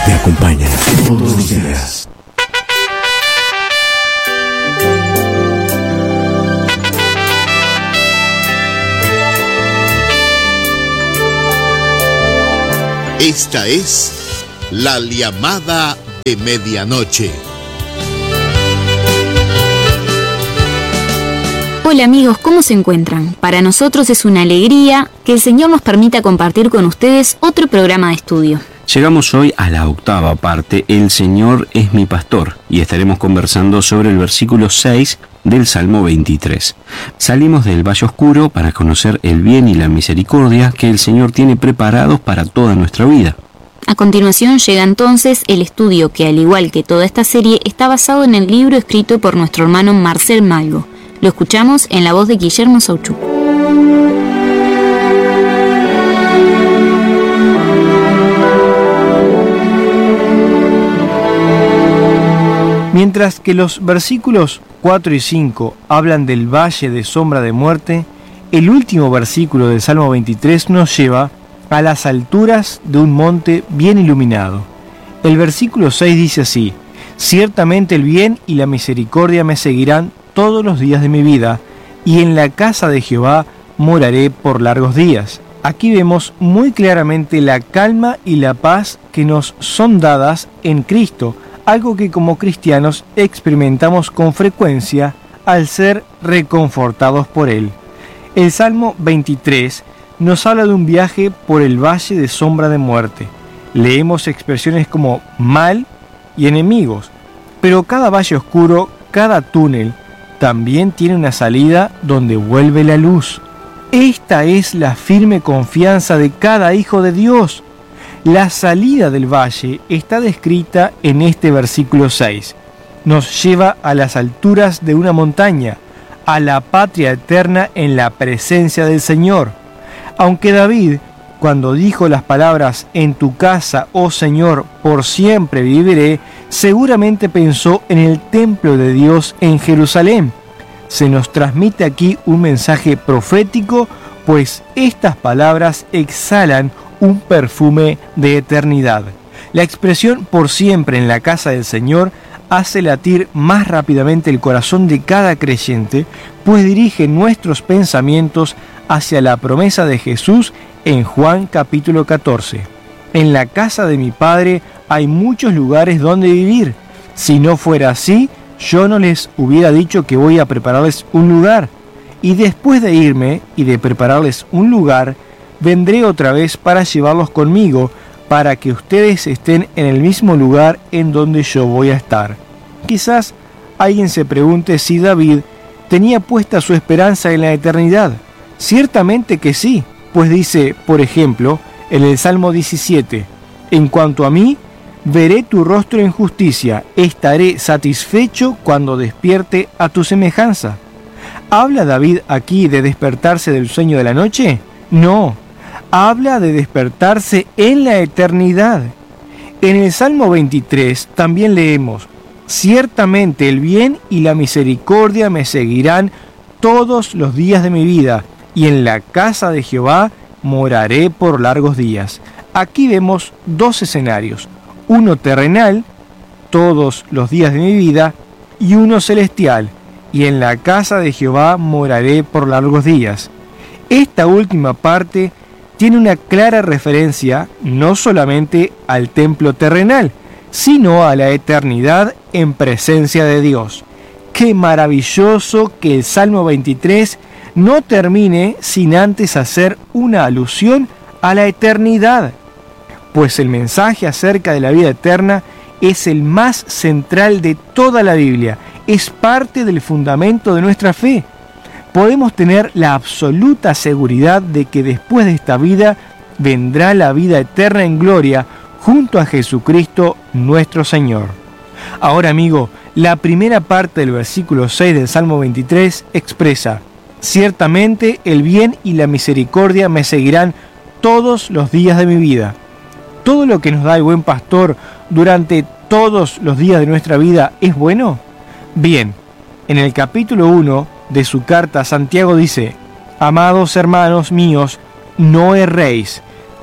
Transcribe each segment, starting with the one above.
te acompaña todos los días. Esta es la llamada de medianoche. Hola amigos, ¿cómo se encuentran? Para nosotros es una alegría que el Señor nos permita compartir con ustedes otro programa de estudio. Llegamos hoy a la octava parte, El Señor es mi pastor, y estaremos conversando sobre el versículo 6 del Salmo 23. Salimos del valle oscuro para conocer el bien y la misericordia que el Señor tiene preparados para toda nuestra vida. A continuación llega entonces el estudio que, al igual que toda esta serie, está basado en el libro escrito por nuestro hermano Marcel Malgo. Lo escuchamos en la voz de Guillermo Sauchuk. Mientras que los versículos 4 y 5 hablan del valle de sombra de muerte, el último versículo del Salmo 23 nos lleva a las alturas de un monte bien iluminado. El versículo 6 dice así: ciertamente el bien y la misericordia me seguirán todos los días de mi vida, y en la casa de Jehová moraré por largos días. Aquí vemos muy claramente la calma y la paz que nos son dadas en Cristo, algo que como cristianos experimentamos con frecuencia al ser reconfortados por Él. El Salmo 23 nos habla de un viaje por el valle de sombra de muerte. Leemos expresiones como mal y enemigos, pero cada valle oscuro, cada túnel, también tiene una salida donde vuelve la luz. Esta es la firme confianza de cada hijo de Dios. La salida del valle está descrita en este versículo 6. Nos lleva a las alturas de una montaña, a la patria eterna en la presencia del Señor. Aunque David, cuando dijo las palabras «En tu casa, oh Señor, por siempre viviré», seguramente pensó en el templo de Dios en Jerusalén. Se nos transmite aquí un mensaje profético, pues estas palabras exhalan un perfume de eternidad. La expresión «por siempre en la casa del Señor» hace latir más rápidamente el corazón de cada creyente, pues dirige nuestros pensamientos hacia la promesa de Jesús en Juan capítulo 14. En la casa de mi Padre hay muchos lugares donde vivir. Si no fuera así, yo no les hubiera dicho que voy a prepararles un lugar. Y después de irme y de prepararles un lugar, vendré otra vez para llevarlos conmigo, para que ustedes estén en el mismo lugar en donde yo voy a estar. Quizás alguien se pregunte si David tenía puesta su esperanza en la eternidad. Ciertamente que sí, pues dice, por ejemplo, en el Salmo 17, «En cuanto a mí, veré tu rostro en justicia, estaré satisfecho cuando despierte a tu semejanza». ¿Habla David aquí de despertarse del sueño de la noche? No, habla de despertarse en la eternidad. En el Salmo 23 también leemos: «Ciertamente el bien y la misericordia me seguirán todos los días de mi vida, y en la casa de Jehová moraré por largos días». Aquí vemos dos escenarios, uno terrenal, todos los días de mi vida, y uno celestial, y en la casa de Jehová moraré por largos días. Esta última parte tiene una clara referencia no solamente al templo terrenal, sino a la eternidad en presencia de Dios. Qué maravilloso que el Salmo 23 no termine sin antes hacer una alusión a la eternidad, pues el mensaje acerca de la vida eterna es el más central de toda la Biblia, es parte del fundamento de nuestra fe. Podemos tener la absoluta seguridad de que después de esta vida vendrá la vida eterna en gloria junto a Jesucristo nuestro Señor. Ahora, amigo, la primera parte del versículo 6 del Salmo 23 expresa: «Ciertamente el bien y la misericordia me seguirán todos los días de mi vida». ¿Todo lo que nos da el buen pastor durante todos los días de nuestra vida es bueno? Bien, en el capítulo 1 de su carta, Santiago dice: «Amados hermanos míos, no erréis.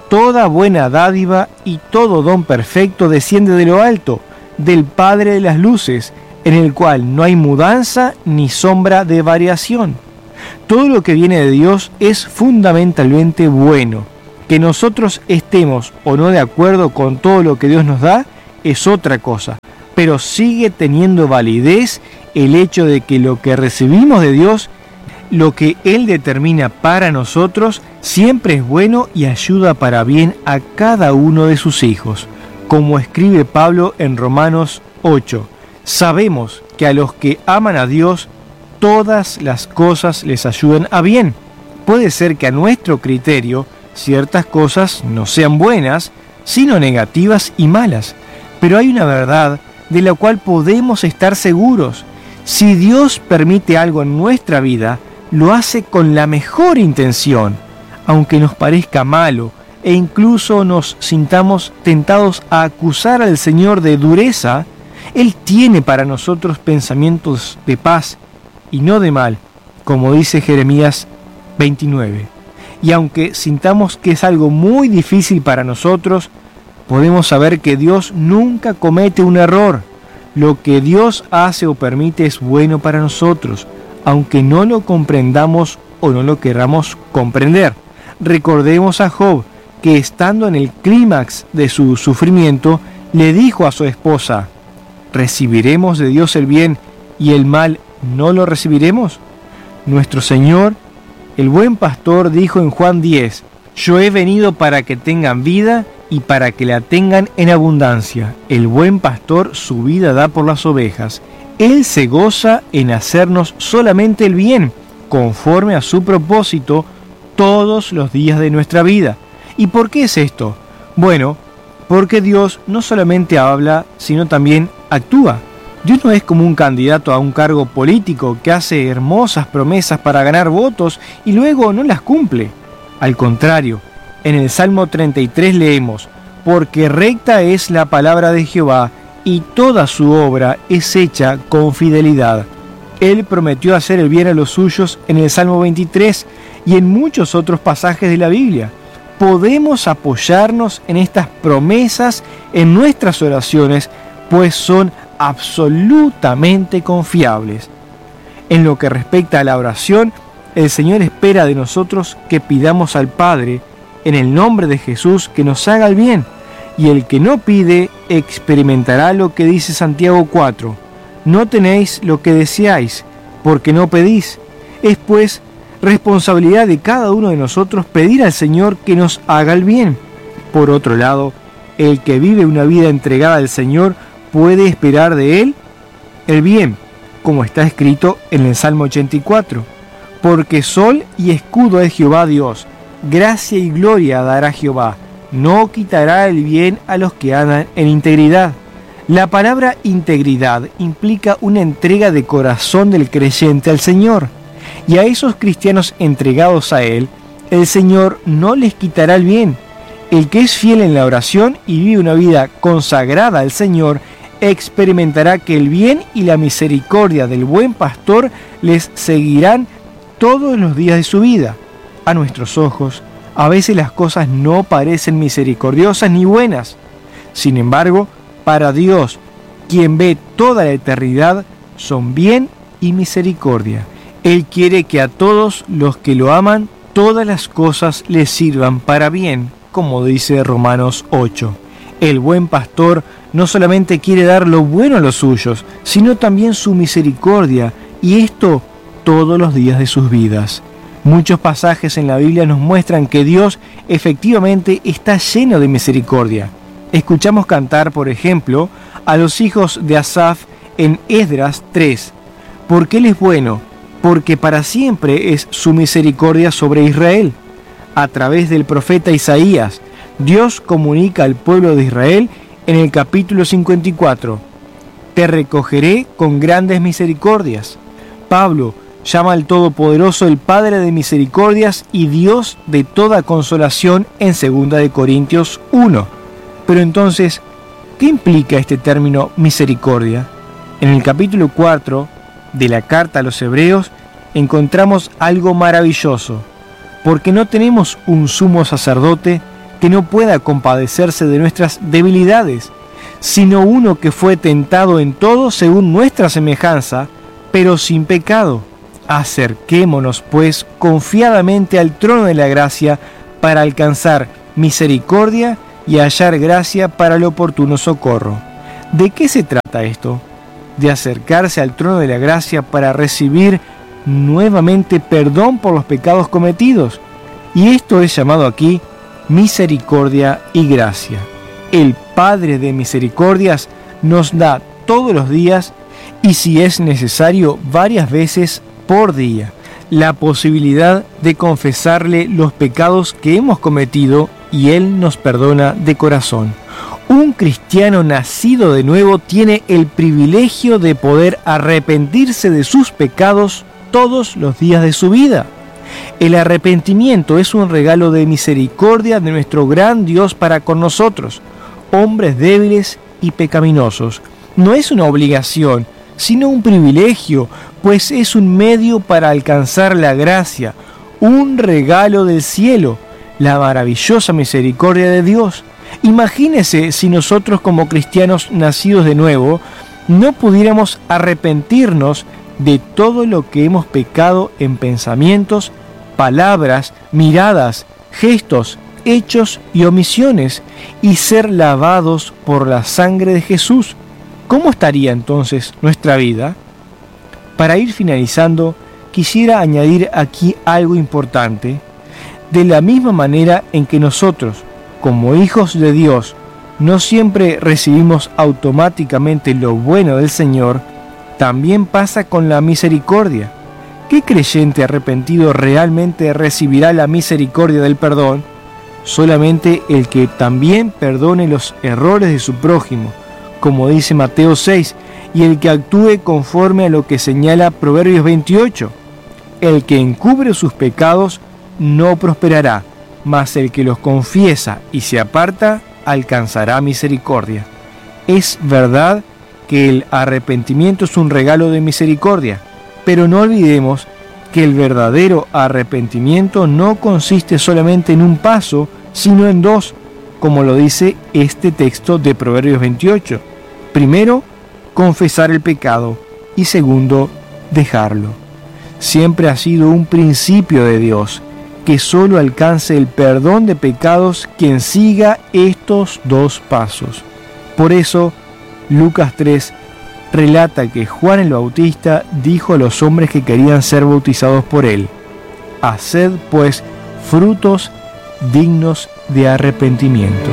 toda buena dádiva y todo don perfecto desciende de lo alto, del Padre de las luces, en el cual no hay mudanza ni sombra de variación. Todo lo que viene de Dios es fundamentalmente bueno. Que nosotros estemos o no de acuerdo con todo lo que Dios nos da es otra cosa, pero sigue teniendo validez el hecho de que lo que recibimos de Dios, lo que Él determina para nosotros, siempre es bueno y ayuda para bien a cada uno de sus hijos. Como escribe Pablo en Romanos 8, sabemos que a los que aman a Dios, todas las cosas les ayudan a bien. Puede ser que a nuestro criterio ciertas cosas no sean buenas, sino negativas y malas, pero hay una verdad de la cual podemos estar seguros. Si Dios permite algo en nuestra vida, lo hace con la mejor intención, aunque nos parezca malo e incluso nos sintamos tentados a acusar al Señor de dureza. Él tiene para nosotros pensamientos de paz y no de mal, como dice Jeremías 29. Y aunque sintamos que es algo muy difícil para nosotros, podemos saber que Dios nunca comete un error. Lo que Dios hace o permite es bueno para nosotros, aunque no lo comprendamos o no lo queramos comprender. Recordemos a Job, que estando en el clímax de su sufrimiento, le dijo a su esposa: ¿recibiremos de Dios el bien y el mal no lo recibiremos? Nuestro Señor, el buen pastor, dijo en Juan 10, yo he venido para que tengan vida y para que la tengan en abundancia. El buen pastor su vida da por las ovejas. Él se goza en hacernos solamente el bien, conforme a su propósito, todos los días de nuestra vida. ¿Y por qué es esto? Bueno, porque Dios no solamente habla, sino también actúa. Dios no es como un candidato a un cargo político que hace hermosas promesas para ganar votos y luego no las cumple. Al contrario, en el Salmo 33 leemos: porque recta es la palabra de Jehová, y toda su obra es hecha con fidelidad. Él prometió hacer el bien a los suyos en el Salmo 23 y en muchos otros pasajes de la Biblia. Podemos apoyarnos en estas promesas en nuestras oraciones, pues son absolutamente confiables. En lo que respecta a la oración, el Señor espera de nosotros que pidamos al Padre, en el nombre de Jesús, que nos haga el bien, y el que no pide experimentará lo que dice Santiago 4. No tenéis lo que deseáis, porque no pedís. Es pues responsabilidad de cada uno de nosotros pedir al Señor que nos haga el bien. Por otro lado, el que vive una vida entregada al Señor puede esperar de Él el bien, como está escrito en el Salmo 84. Porque sol y escudo es Jehová Dios, gracia y gloria dará Jehová, no quitará el bien a los que andan en integridad. La palabra integridad implica una entrega de corazón del creyente al Señor, y a esos cristianos entregados a Él, el Señor no les quitará el bien. El que es fiel en la oración y vive una vida consagrada al Señor, experimentará que el bien y la misericordia del buen pastor les seguirán todos los días de su vida. A nuestros ojos, a veces las cosas no parecen misericordiosas ni buenas. Sin embargo, para Dios, quien ve toda la eternidad, son bien y misericordia. Él quiere que a todos los que lo aman, todas las cosas les sirvan para bien, como dice Romanos 8. El buen pastor no solamente quiere dar lo bueno a los suyos, sino también su misericordia, y esto todos los días de sus vidas. Muchos pasajes en la Biblia nos muestran que Dios efectivamente está lleno de misericordia. Escuchamos cantar, por ejemplo, a los hijos de Asaf en Esdras 3. Porque Él es bueno, porque para siempre es su misericordia sobre Israel. A través del profeta Isaías, Dios comunica al pueblo de Israel en el capítulo 54. Te recogeré con grandes misericordias. Pablo llama al Todopoderoso el Padre de misericordias y Dios de toda consolación en 2 Corintios 1. Pero entonces, ¿qué implica este término misericordia? En el capítulo 4 de la carta a los Hebreos encontramos algo maravilloso, porque no tenemos un sumo sacerdote que no pueda compadecerse de nuestras debilidades, sino uno que fue tentado en todo según nuestra semejanza, pero sin pecado. Acerquémonos, pues, confiadamente al trono de la gracia para alcanzar misericordia y hallar gracia para el oportuno socorro. ¿De qué se trata esto? De acercarse al trono de la gracia para recibir nuevamente perdón por los pecados cometidos. Y esto es llamado aquí misericordia y gracia. El Padre de misericordias nos da todos los días, y si es necesario varias veces por día, la posibilidad de confesarle los pecados que hemos cometido, y Él nos perdona de corazón. Un cristiano nacido de nuevo tiene el privilegio de poder arrepentirse de sus pecados todos los días de su vida. El arrepentimiento es un regalo de misericordia de nuestro gran Dios para con nosotros, hombres débiles y pecaminosos. No es una obligación, sino un privilegio, pues es un medio para alcanzar la gracia, un regalo del cielo, la maravillosa misericordia de Dios. Imagínese si nosotros, como cristianos nacidos de nuevo, no pudiéramos arrepentirnos de todo lo que hemos pecado en pensamientos, palabras, miradas, gestos, hechos y omisiones, y ser lavados por la sangre de Jesús. ¿Cómo estaría entonces nuestra vida? Para ir finalizando, quisiera añadir aquí algo importante. De la misma manera en que nosotros, como hijos de Dios, no siempre recibimos automáticamente lo bueno del Señor, también pasa con la misericordia. ¿Qué creyente arrepentido realmente recibirá la misericordia del perdón? Solamente el que también perdone los errores de su prójimo, como dice Mateo 6, y el que actúe conforme a lo que señala Proverbios 28. El que encubre sus pecados no prosperará, mas el que los confiesa y se aparta alcanzará misericordia. Es verdad que el arrepentimiento es un regalo de misericordia, pero no olvidemos que el verdadero arrepentimiento no consiste solamente en un paso, sino en dos, como lo dice este texto de Proverbios 28. Primero, confesar el pecado, y segundo, dejarlo. Siempre ha sido un principio de Dios que solo alcance el perdón de pecados quien siga estos dos pasos. Por eso, Lucas 3 relata que Juan el Bautista dijo a los hombres que querían ser bautizados por él: haced pues frutos dignos de arrepentimiento.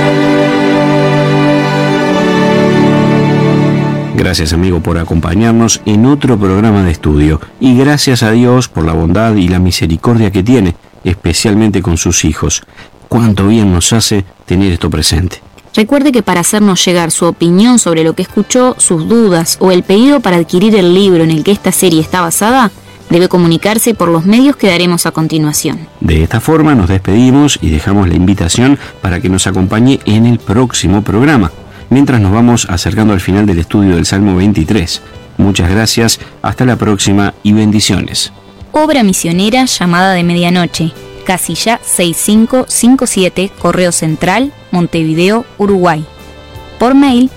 Gracias, amigo, por acompañarnos en otro programa de estudio, y gracias a Dios por la bondad y la misericordia que tiene, especialmente con sus hijos. Cuánto bien nos hace tener esto presente. Recuerde que para hacernos llegar su opinión sobre lo que escuchó, sus dudas o el pedido para adquirir el libro en el que esta serie está basada, debe comunicarse por los medios que daremos a continuación. De esta forma nos despedimos y dejamos la invitación para que nos acompañe en el próximo programa, mientras nos vamos acercando al final del estudio del Salmo 23. Muchas gracias, hasta la próxima y bendiciones. Obra misionera Llamada de Medianoche, casilla 6557, Correo Central, Montevideo, Uruguay. Por mail,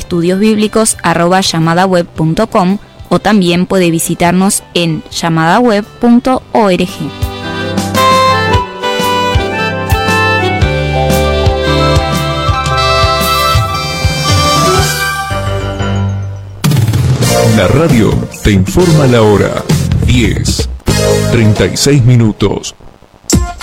estudiosbiblicos@llamadaweb.com, o también puede visitarnos en llamadaweb.org. La radio te informa la hora. 10:36.